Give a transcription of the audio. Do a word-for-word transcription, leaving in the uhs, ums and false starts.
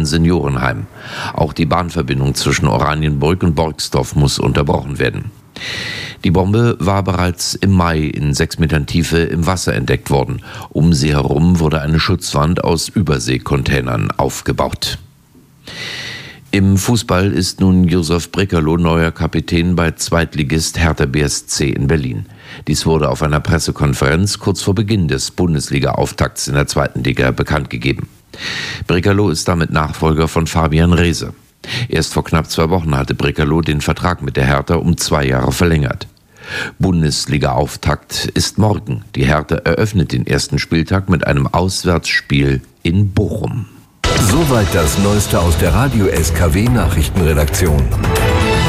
Seniorenheim. Auch die Bahnverbindung zwischen Oranienburg und Borgsdorf muss unterbrochen werden. Die Bombe war bereits im Mai in sechs Metern Tiefe im Wasser entdeckt worden. Um sie herum wurde eine Schutzwand aus Überseekontainern aufgebaut. Im Fußball ist nun Josef Brekalo neuer Kapitän bei Zweitligist Hertha B S C in Berlin. Dies wurde auf einer Pressekonferenz kurz vor Beginn des Bundesliga-Auftakts in der zweiten Liga bekannt gegeben. Brekalo ist damit Nachfolger von Fabian Reese. Erst vor knapp zwei Wochen hatte Brekalo den Vertrag mit der Hertha um zwei Jahre verlängert. Bundesliga-Auftakt ist morgen. Die Hertha eröffnet den ersten Spieltag mit einem Auswärtsspiel in Bochum. Soweit das Neueste aus der Radio S K W Nachrichtenredaktion.